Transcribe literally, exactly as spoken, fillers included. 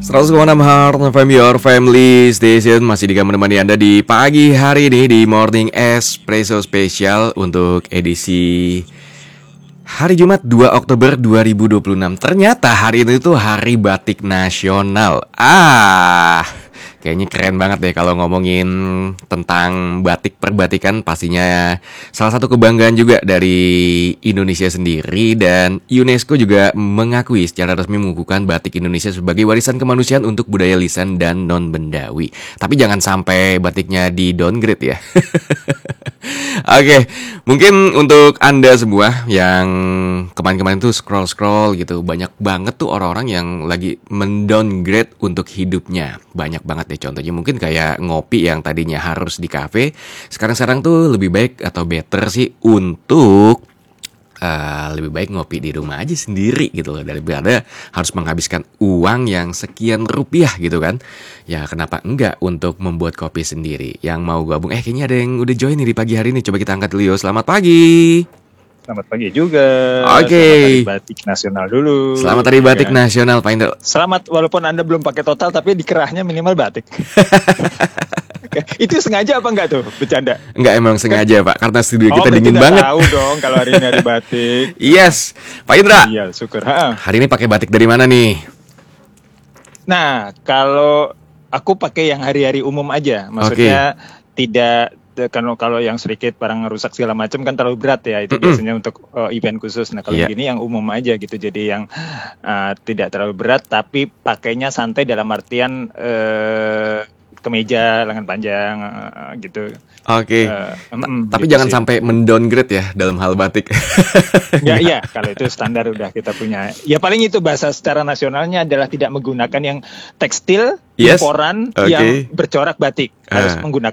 seratus koma enam Heart F M, your family station. Masih di menemani Anda di pagi hari ini di Morning Espresso Special untuk edisi hari Jumat dua Oktober dua ribu dua puluh enam. Ternyata hari ini tuh Hari Batik Nasional. Ah, kayaknya keren banget deh kalau ngomongin tentang batik perbatikan. Pastinya salah satu kebanggaan juga dari Indonesia sendiri. Dan UNESCO juga mengakui secara resmi mengukuhkan batik Indonesia sebagai warisan kemanusiaan untuk budaya lisan dan non-bendawi. Tapi jangan sampai batiknya di downgrade ya. Oke, mungkin untuk Anda semua yang kemarin-kemarin tuh scroll-scroll gitu, banyak banget tuh orang-orang yang lagi mendowngrade untuk hidupnya. Banyak banget deh contohnya, mungkin kayak ngopi yang tadinya harus di kafe, sekarang-sekarang tuh lebih baik atau better sih untuk Uh, lebih baik ngopi di rumah aja sendiri gitu loh, daripada harus menghabiskan uang yang sekian rupiah gitu kan. Ya kenapa enggak untuk membuat kopi sendiri. Yang mau gabung, eh kayaknya ada yang udah join nih di pagi hari ini. Coba kita angkat dulu. Selamat pagi. Selamat pagi juga. Oke. Okay. Selamat Hari Batik Nasional dulu. Selamat Hari Batik ya. Nasional, Pak Indro. Selamat, walaupun Anda belum pakai total, tapi dikerahnya minimal batik. Itu sengaja apa enggak tuh, bercanda? Enggak, emang sengaja Pak, karena studio oh, kita dingin banget. Oh, tahu dong kalau hari ini hari batik. Yes, Pak Indra. Iya, syukur. Ha. Hari ini pakai batik dari mana nih? Nah, kalau aku pakai yang hari-hari umum aja, maksudnya okay. tidak kalau kalau yang sedikit barang rusak segala macam kan terlalu berat ya, itu mm-hmm. biasanya untuk uh, event khusus. Nah kalau yeah. gini yang umum aja gitu, jadi yang uh, tidak terlalu berat tapi pakainya santai dalam artian uh, kemeja lengan panjang uh, gitu. Oke. Okay. Uh, mm, Tapi gitu jangan sih. Sampai mendowngrade ya dalam hal batik. Ya iya, kalau itu standar udah kita punya. Ya paling itu bahasa secara nasionalnya adalah tidak menggunakan yang tekstil, yes. imporan okay. yang bercorak batik. Harus uh. menggunakan